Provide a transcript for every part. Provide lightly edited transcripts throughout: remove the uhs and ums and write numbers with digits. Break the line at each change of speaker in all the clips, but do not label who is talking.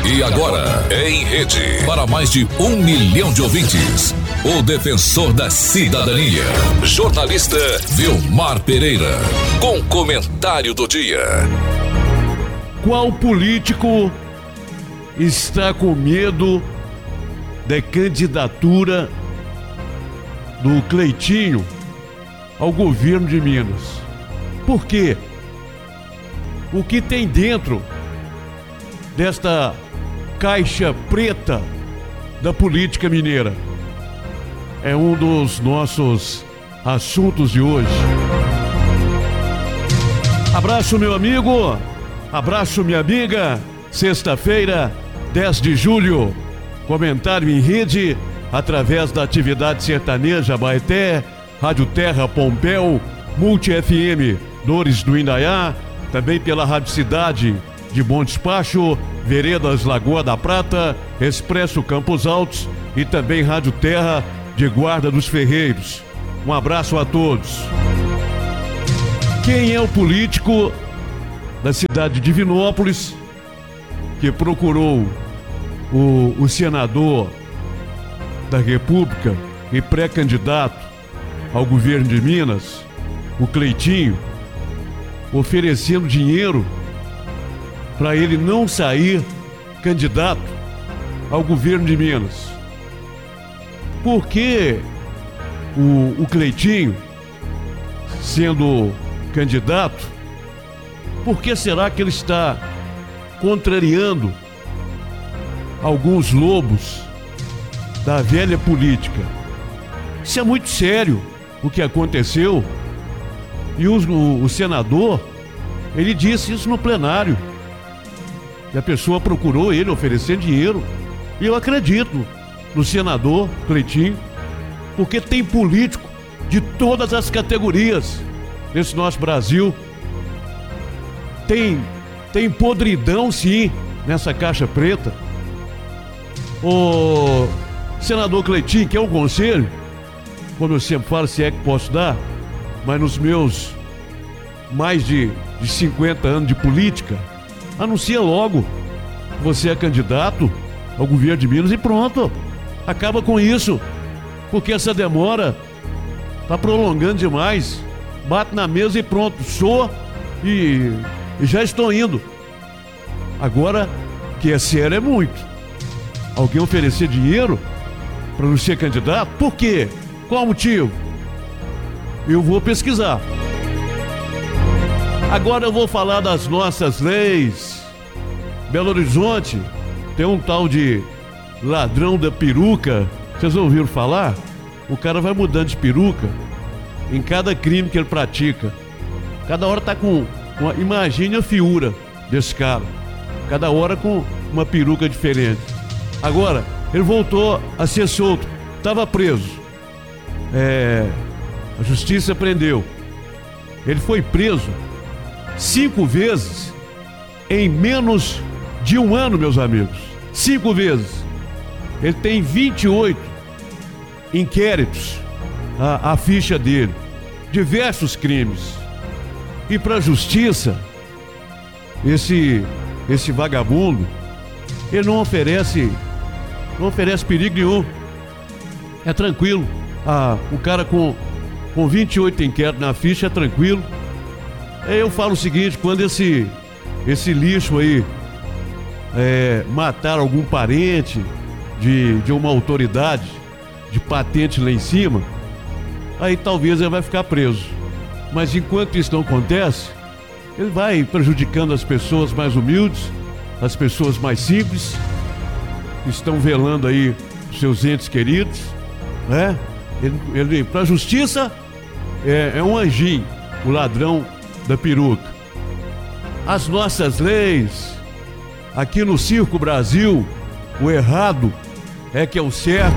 E agora, em rede, para mais de 1 milhão de ouvintes, o defensor da cidadania, jornalista Vilmar Pereira, com comentário do dia.
Qual político está com medo da candidatura do Cleitinho ao governo de Minas? Por quê? O que tem dentro desta caixa preta da política mineira é um dos nossos assuntos de hoje. Abraço, meu amigo, abraço, minha amiga. Sexta-feira, 10 de julho, comentário em rede através da Atividade Sertaneja Abaeté, Rádio Terra Pompéu, Multi FM Dores do Indaiá, também pela Rádio Cidade de Bom Despacho, Veredas Lagoa da Prata, Expresso Campos Altos e também Rádio Terra de Guarda dos Ferreiros. Um abraço a todos. Quem é o político da cidade de Divinópolis que procurou o senador da República e pré-candidato ao governo de Minas, o Cleitinho, oferecendo dinheiro para ele não sair candidato ao governo de Minas? Por que o Cleitinho, sendo candidato, por que será que ele está contrariando alguns lobos da velha política? Isso é muito sério, o que aconteceu. E o senador, ele disse isso no plenário, que a pessoa procurou ele oferecer dinheiro. E eu acredito no senador Cleitinho, porque tem político de todas as categorias nesse nosso Brasil. Tem podridão, sim, nessa caixa preta. O senador Cleitinho, quer um conselho? Como eu sempre falo, se é que posso dar, mas nos meus mais de 50 anos de política, anuncia logo que você é candidato ao governo de Minas e pronto. Acaba com isso, porque essa demora tá prolongando demais. Bate na mesa e pronto, sou e já estou indo. Agora, que é sério, é muito. Alguém oferecer dinheiro para não ser candidato? Por quê? Qual o motivo? Eu vou pesquisar. Agora eu vou falar das nossas leis. Belo Horizonte tem um tal de ladrão da peruca. Vocês ouviram falar? O cara vai mudando de peruca em cada crime que ele pratica. Cada hora tá com imagine a fiura desse cara. Cada hora com uma peruca diferente. Agora, ele voltou a ser solto. Estava preso. A justiça prendeu. Ele foi preso 5 vezes em menos de um ano, meus amigos. 5 vezes. Ele tem 28 inquéritos, a ficha dele. Diversos crimes. E para a justiça, esse vagabundo, ele não oferece perigo nenhum. É tranquilo. O cara com 28 inquéritos na ficha é tranquilo. Eu falo o seguinte: quando esse lixo aí matar algum parente de uma autoridade de patente lá em cima, aí talvez ele vai ficar preso. Mas enquanto isso não acontece, ele vai prejudicando as pessoas mais humildes, as pessoas mais simples, que estão velando aí os seus entes queridos, né? Ele para a justiça é um anjinho, o ladrão da peruca. As nossas leis, aqui no Circo Brasil, o errado é que é o certo.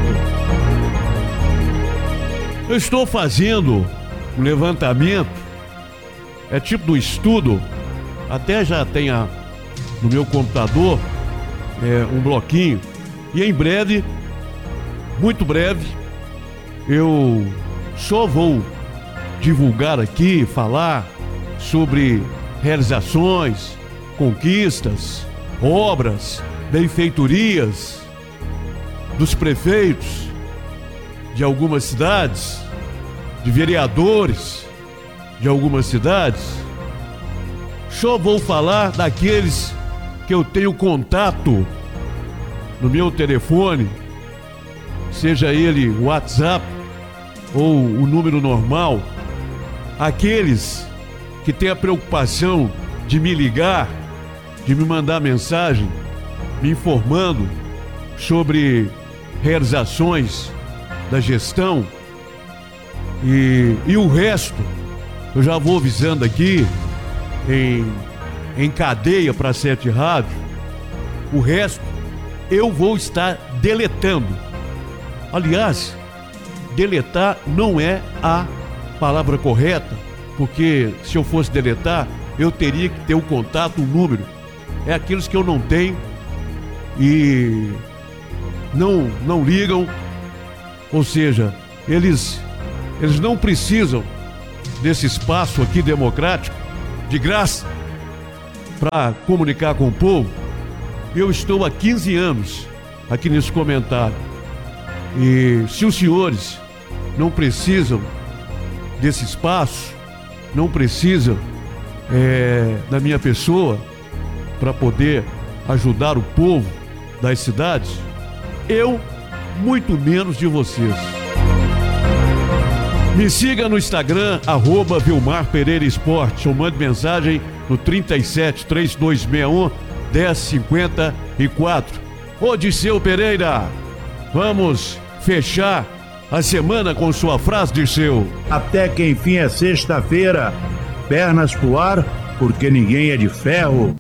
Eu estou fazendo um levantamento, é tipo do estudo, até já tem no meu computador um bloquinho, e em breve, muito breve, eu só vou divulgar aqui, falar sobre realizações, conquistas, obras benfeitorias dos prefeitos de algumas cidades, de vereadores de algumas cidades. Só vou falar daqueles que eu tenho contato no meu telefone, seja ele o WhatsApp ou o número normal, aqueles que têm a preocupação de me ligar, de me mandar mensagem, me informando sobre realizações da gestão e o resto, eu já vou avisando aqui em cadeia para 7 rádios, o resto eu vou estar deletando. Aliás, deletar não é a palavra correta, porque se eu fosse deletar, eu teria que ter o contato, o número. É aqueles que eu não tenho e não ligam, ou seja, eles não precisam desse espaço aqui democrático, de graça, para comunicar com o povo. Eu estou há 15 anos aqui nesse comentário. E se os senhores não precisam desse espaço, não precisam da minha pessoa para poder ajudar o povo das cidades, eu muito menos de vocês. Me siga no Instagram, @Vilmar Pereira Esportes, ou mande mensagem no 37 3261 1054. Ô Dirceu Pereira, vamos fechar a semana com sua frase, Dirceu.
Até que enfim é sexta-feira, pernas pro ar, porque ninguém é de ferro.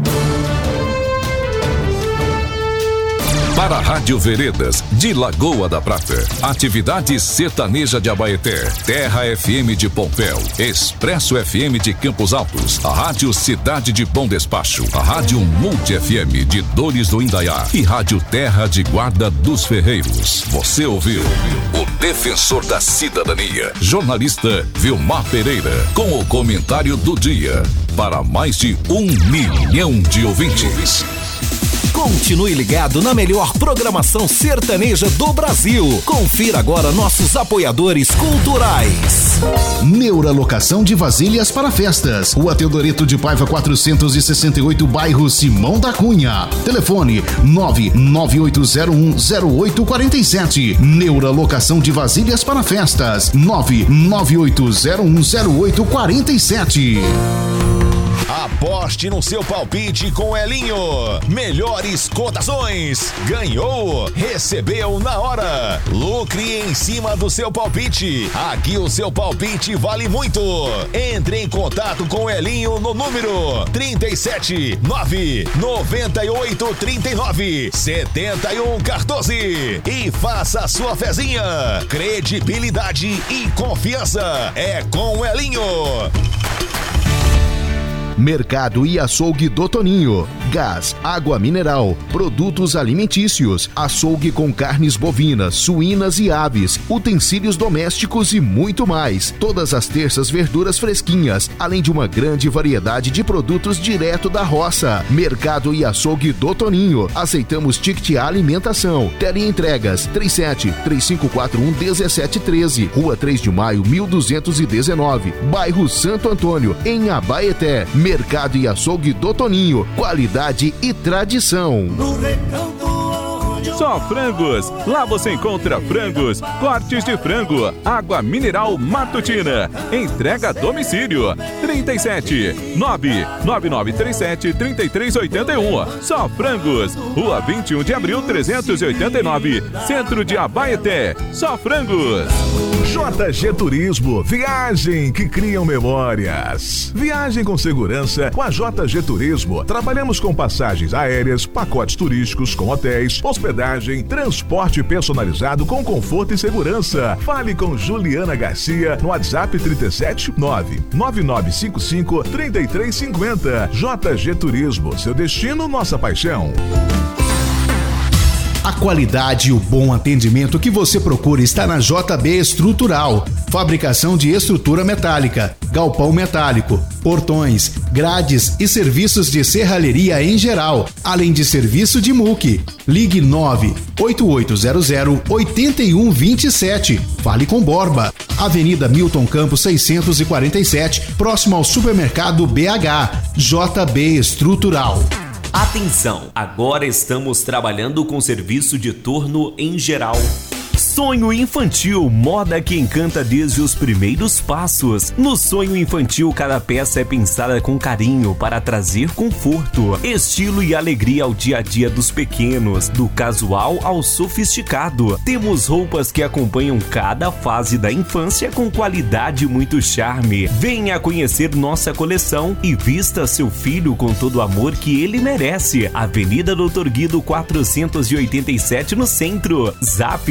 Para a Rádio Veredas, de Lagoa da Prata, Atividade Sertaneja de Abaeté, Terra FM de Pompéu, Expresso FM de Campos Altos, a Rádio Cidade de Bom Despacho, a Rádio Multi FM de Dores do Indaiá e Rádio Terra de Guarda dos Ferreiros. Você ouviu o Defensor da Cidadania, jornalista Vilmar Pereira, com o comentário do dia, para mais de 1 milhão de ouvintes.
Continue ligado na melhor programação sertaneja do Brasil. Confira agora nossos apoiadores culturais.
Neura Locação de Vasilhas para Festas. Rua Teodoreto de Paiva 468, bairro Simão da Cunha. Telefone 998010847. Neura Locação de Vasilhas para Festas. 998010847.
Aposte no seu palpite com Elinho. Melhores cotações. Ganhou, recebeu na hora. Lucre em cima do seu palpite. Aqui o seu palpite vale muito. Entre em contato com Elinho no número 37 998 39 71 14 e faça a sua fezinha. Credibilidade e confiança é com Elinho.
Mercado e Açougue do Toninho. Gás, água mineral, produtos alimentícios, açougue com carnes bovinas, suínas e aves, utensílios domésticos e muito mais. Todas as terças verduras fresquinhas, além de uma grande variedade de produtos direto da roça. Mercado e Açougue do Toninho. Aceitamos ticket alimentação. Teleentregas 37 3541 1713. Rua 3 de Maio 1219. Bairro Santo Antônio, em Abaeté. Mercado e Açougue do Toninho. Qualidade e tradição.
Só Frangos. Lá você encontra frangos, cortes de frango, água mineral matutina. Entrega a domicílio. 37 99937 3381. Só Frangos. Rua 21 de abril 389. Centro de Abaeté. Só Frangos.
JG Turismo, viagem que criam memórias. Viagem com segurança com a JG Turismo. Trabalhamos com passagens aéreas, pacotes turísticos com hotéis, hospedagem, transporte personalizado com conforto e segurança. Fale com Juliana Garcia no WhatsApp 37 99955 3350. JG Turismo, seu destino, nossa paixão.
A qualidade e o bom atendimento que você procura está na JB Estrutural. Fabricação de estrutura metálica, galpão metálico, portões, grades e serviços de serralheria em geral, além de serviço de MUC. Ligue 98800-8127. Fale com Borba. Avenida Milton Campos 647, próximo ao supermercado BH. JB Estrutural.
Atenção! Agora estamos trabalhando com serviço de turno em geral. Sonho infantil, moda que encanta desde os primeiros passos. No sonho infantil, cada peça é pensada com carinho para trazer conforto, estilo e alegria ao dia a dia dos pequenos, do casual ao sofisticado. Temos roupas que acompanham cada fase da infância com qualidade e muito charme. Venha conhecer nossa coleção e vista seu filho com todo o amor que ele merece. Avenida Doutor Guido 487 no centro. Zap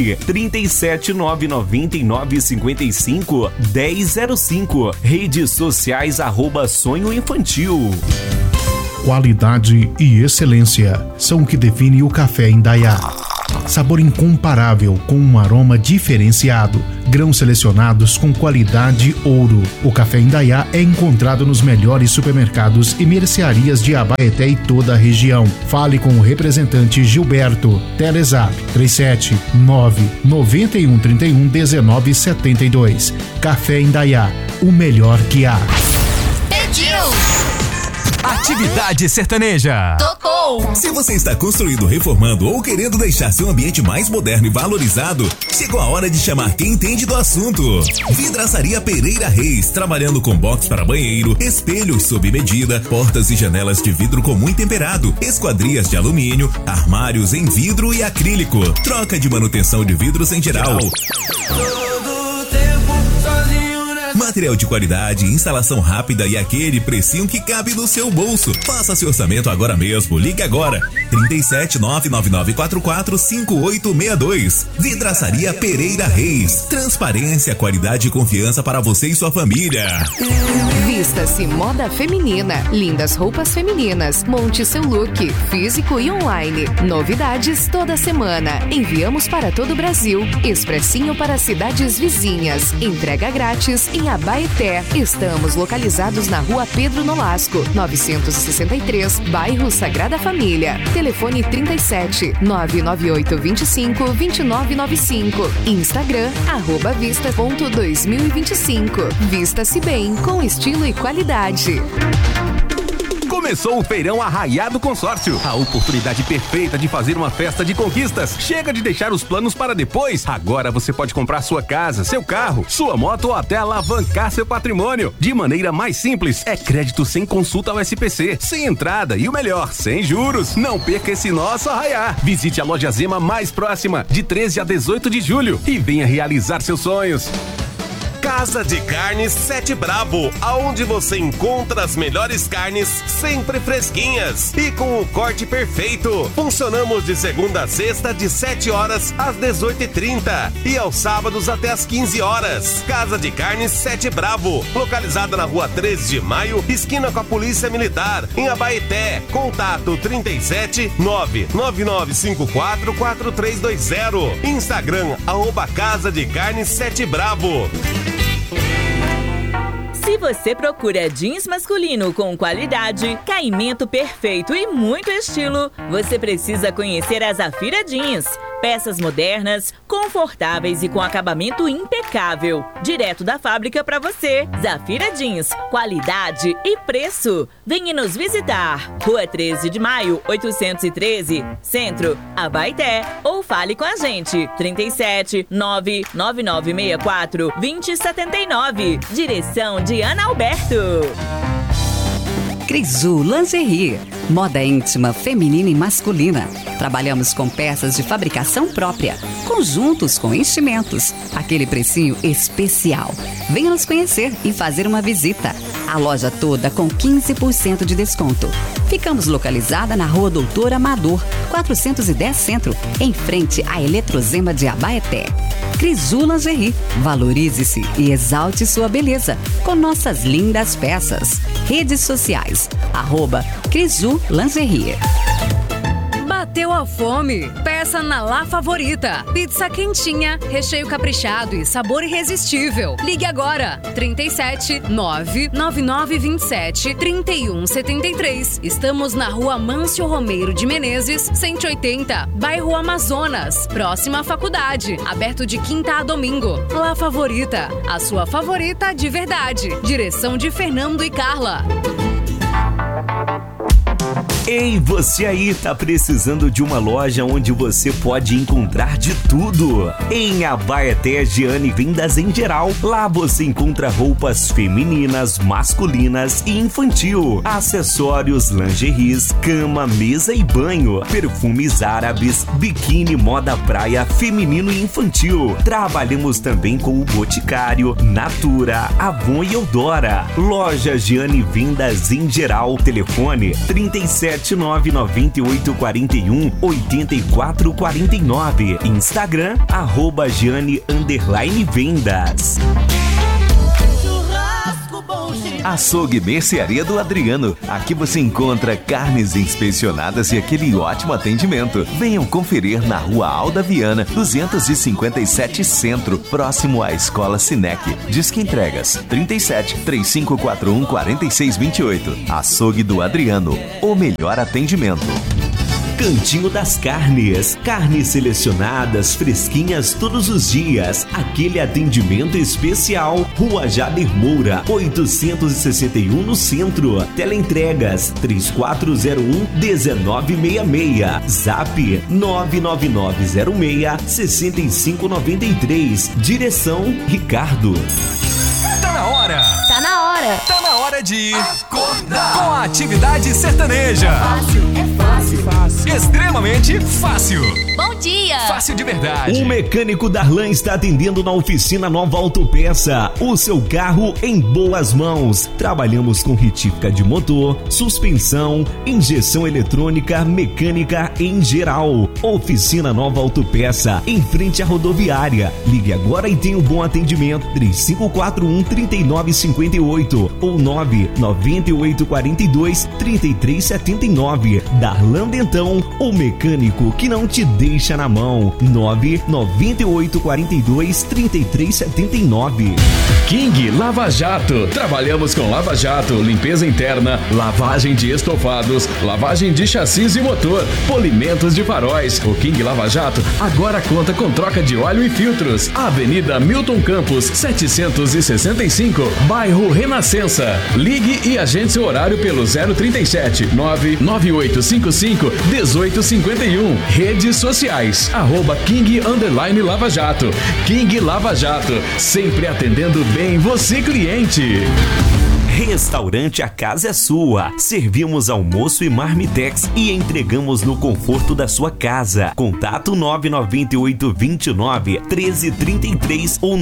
37999551005. Redes sociais @sonho infantil.
Qualidade e excelência são o que define o café Indaiá. Sabor incomparável com um aroma diferenciado. Grãos selecionados com qualidade ouro. O café Indaiá é encontrado nos melhores supermercados e mercearias de Abaeté e toda a região. Fale com o representante Gilberto. Telezap 37991311972. Café Indaiá, o melhor que há.
Pediu!
Atividade sertaneja.
Tocou!
Se você está construindo, reformando ou querendo deixar seu ambiente mais moderno e valorizado, chegou a hora de chamar quem entende do assunto. Vidraçaria Pereira Reis, trabalhando com box para banheiro, espelhos sob medida, portas e janelas de vidro comum e temperado, esquadrias de alumínio, armários em vidro e acrílico, troca de manutenção de vidros em geral. Material de qualidade, instalação rápida e aquele precinho que cabe no seu bolso. Faça seu orçamento agora mesmo. Ligue agora. 37999445862. Vidraçaria Pereira Reis. Transparência, qualidade e confiança para você e sua família.
Vista-se moda feminina. Lindas roupas femininas. Monte seu look, físico e online. Novidades toda semana. Enviamos para todo o Brasil. Expressinho para cidades vizinhas. Entrega grátis em Abaeté. Estamos localizados na Rua Pedro Nolasco, 963, bairro Sagrada Família. Telefone 37 99825 2995. Instagram @vista.2025. Vista-se bem com estilo e qualidade.
Começou o Feirão Arraiá do Consórcio. A oportunidade perfeita de fazer uma festa de conquistas. Chega de deixar os planos para depois. Agora você pode comprar sua casa, seu carro, sua moto ou até alavancar seu patrimônio. De maneira mais simples, é crédito sem consulta ao SPC, sem entrada e o melhor, sem juros. Não perca esse nosso Arraiá. Visite a loja Zema mais próxima, de 13 a 18 de julho e venha realizar seus sonhos.
Casa de Carnes Sete Bravo, aonde você encontra as melhores carnes, sempre fresquinhas e com o corte perfeito. Funcionamos de segunda a sexta, de 7 horas às 18h30 e aos sábados até às 15 horas. Casa de Carnes Sete Bravo, localizada na Rua 13 de Maio, esquina com a Polícia Militar, em Abaeté. Contato 37 99954 4320. Instagram @Casa de Carnes Sete Bravo.
Se você procura jeans masculino com qualidade, caimento perfeito e muito estilo, você precisa conhecer a Zafira Jeans. Peças modernas, confortáveis e com acabamento impecável. Direto da fábrica para você. Zafira Jeans, qualidade e preço. Venha nos visitar. Rua 13 de Maio, 813, Centro, Abaeté. Ou fale com a gente. 37 99964 2079. Direção de Ana Alberto.
Crisu Lingerie, moda íntima, feminina e masculina. Trabalhamos com peças de fabricação própria, conjuntos com enchimentos, aquele precinho especial. Venha nos conhecer e fazer uma visita. A loja toda com 15% de desconto. Ficamos localizada na Rua Doutor Amador, 410 Centro, em frente à Eletrozema de Abaeté. Crisu Lingerie, valorize-se e exalte sua beleza com nossas lindas peças. Redes sociais, @Crisu Lingerie.
Bateu a fome? Peça na La Favorita. Pizza quentinha, recheio caprichado e sabor irresistível. Ligue agora, 37 99927 3173. Estamos na Rua Mâncio Romeiro de Menezes, 180, bairro Amazonas, próxima à faculdade. Aberto de quinta a domingo. La Favorita, a sua favorita de verdade. Direção de Fernando e Carla.
Ei, você aí tá precisando de uma loja onde você pode encontrar de tudo? Em Abaeté, Giane Vendas em Geral. Lá você encontra roupas femininas, masculinas e infantil, acessórios, lingeries, cama, mesa e banho, perfumes árabes, biquíni, moda praia, feminino e infantil. Trabalhamos também com o Boticário, Natura, Avon e Eudora. Loja Giane Vendas em Geral. Telefone 37998418449. Instagram @Giane_Vendas.
Açougue Mercearia do Adriano. Aqui você encontra carnes inspecionadas e aquele ótimo atendimento. Venham conferir na Rua Alda Viana, 257 Centro, próximo à Escola Sinec. Disque entregas 37 3541 4628. Açougue do Adriano, o melhor atendimento.
Cantinho das Carnes. Carnes selecionadas, fresquinhas todos os dias. Aquele atendimento especial. Rua Jader Moura, 861 no centro. Teleentregas 3401-1966. Zap 99906-6593. Direção Ricardo.
Tá na hora!
Tá na hora!
Tá na hora de acordar com a atividade sertaneja.
É fácil.
Extremamente fácil.
Bom dia!
Fácil de verdade.
O mecânico Darlan está atendendo na oficina Nova Autopeça. O seu carro em boas mãos. Trabalhamos com retífica de motor, suspensão, injeção eletrônica, mecânica em geral. Oficina Nova Autopeça, em frente à rodoviária. Ligue agora e tenha um bom atendimento. 3541-3958 ou 99842-3379. Darlan Dentão, o mecânico que não te deixa na mão. 99842-3379.
King Lava Jato. Trabalhamos com Lava Jato, limpeza interna, lavagem de estofados, lavagem de chassis e motor, polimentos de faróis. O King Lava Jato agora conta com troca de óleo e filtros. Avenida Milton Campos, 765, bairro Renascença. Ligue e agende seu horário pelo 037 99855 1851. Redes sociais @King_Lava Jato. King Lava Jato, sempre atendendo bem você, cliente.
Restaurante A Casa é Sua. Servimos almoço e marmitex e entregamos no conforto da sua casa. Contato 99829-1333 ou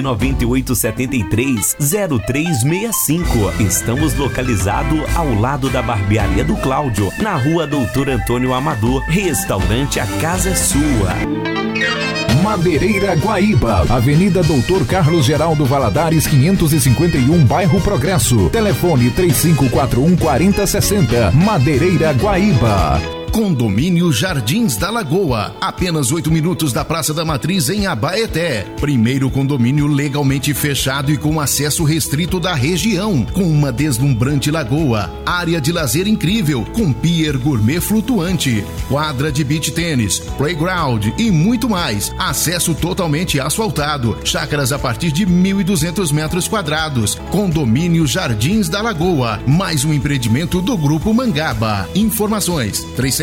99873-0365. Estamos localizados ao lado da Barbearia do Cláudio, na Rua Doutor Antônio Amador. Restaurante A Casa é Sua.
Madeireira Guaíba, Avenida Doutor Carlos Geraldo Valadares 551, bairro Progresso. Telefone 3541-4060. Madeireira Guaíba.
Condomínio Jardins da Lagoa, apenas 8 minutos da Praça da Matriz em Abaeté. Primeiro condomínio legalmente fechado e com acesso restrito da região, com uma deslumbrante lagoa, área de lazer incrível, com pier gourmet flutuante, quadra de beach tênis, playground e muito mais. Acesso totalmente asfaltado, chácaras a partir de 1.200 metros quadrados. Condomínio Jardins da Lagoa, mais um empreendimento do Grupo Mangaba. Informações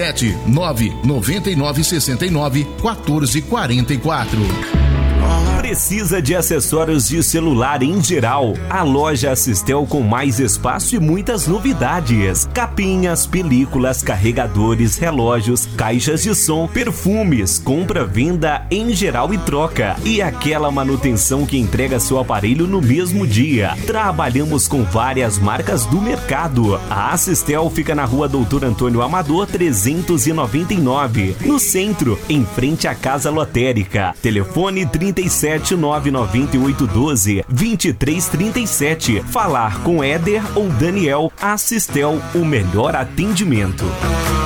37999691444.
Precisa de acessórios de celular em geral? A loja Assistel com mais espaço e muitas novidades. Capinhas, películas, carregadores, relógios, caixas de som, perfumes, compra, venda em geral e troca. E aquela manutenção que entrega seu aparelho no mesmo dia. Trabalhamos com várias marcas do mercado. A Assistel fica na Rua Doutor Antônio Amador 399, no centro, em frente à Casa Lotérica. Telefone 3799812-2337. Falar com Éder ou Daniel. Assistel, o melhor atendimento.